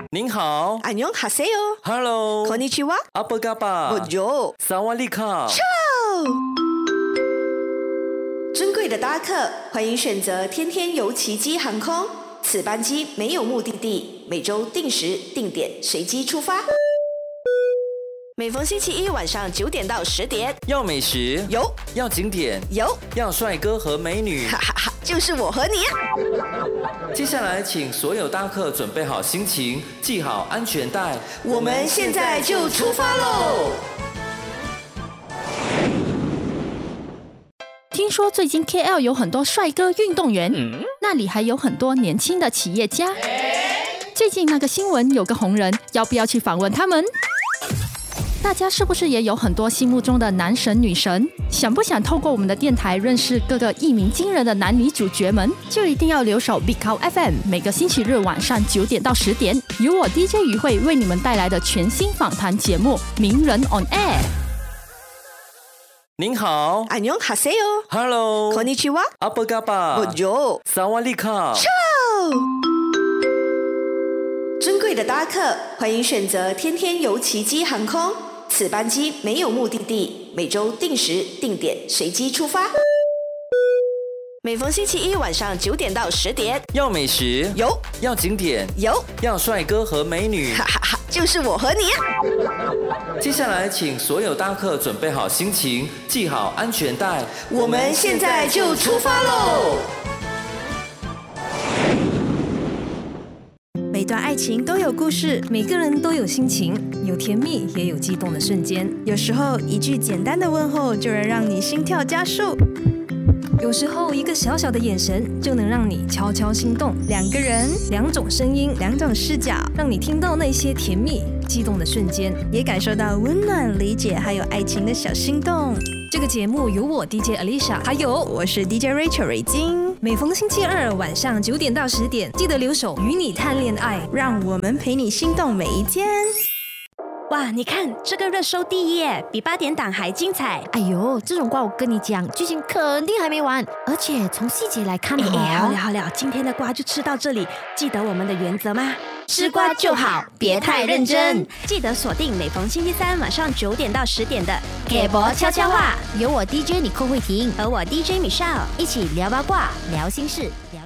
您好， 안녕하세요 Hello， konnichiwa， 阿波嘎巴， Bonjour， 萨瓦利卡。 尊贵的搭客，欢迎选择天天游奇迹航空。此班机没有目的地，每周定时定点随机出发。每逢星期一晚上9点到10点， 要美食有， 要景点有， 要帅哥和美女， 哈哈哈，就是我和你。 接下来请所有搭客准备好心情，系好安全带， 我们现在就出发喽！ 听说最近 KL 有很多帅哥运动员，那里还有很多年轻的企业家。最近那个新闻有个红人，要不要去访问他们？大家是不是也有很多心目中的男神女神？想不想透过我们的电台认识各个一鸣惊人的男女主角们？就一定要留守 Big Cow FM， 每个星期日晚上9点到10点，由我 DJ 于慧为你们带来的全新访谈节目《名人 on Air》。 您好， 안녕하세요 Hello， konnichiwa， 阿波嘎巴， Bonjour， 萨瓦利卡。 尊贵的搭客，欢迎选择天天游奇迹航空。此班机没有目的地，每周定时定点随机出发。每逢星期一晚上9点到10点， 要美食有， 要景点有， 要帅哥和美女， 哈哈哈，就是我和你。 接下来请所有搭客准备好心情，系好安全带， 我们现在就出发喽！ 每段爱情都有故事，每个人都有心情，有甜蜜也有激动的瞬间。 有时候一句简单的问候就能让你心跳加速， 有时候一个小小的眼神就能让你悄悄心动。 两个人， 两种声音， 两种视角， 让你听到那些甜蜜激动的瞬间， 也感受到温暖、理解还有爱情的小心动。 这个节目由我 DJ Alicia， 还有我是 DJ Rachel 蕊晶。 每逢星期二晚上9点到10点，记得留守与你谈恋爱， 让我们陪你心动每一天。 哇，你看这个热搜第一耶，比8点档还精彩。 哎呦，这种瓜我跟你讲，剧情肯定还没完，而且从细节来看好了，今天的瓜就吃到这里。记得我们的原则吗？吃瓜就好，别太认真。记得锁定每逢星期三晚上9点到10点的给博悄悄话， 由我 DJ 你寇慧婷和我 DJ 米少一起聊八卦，聊心事，聊。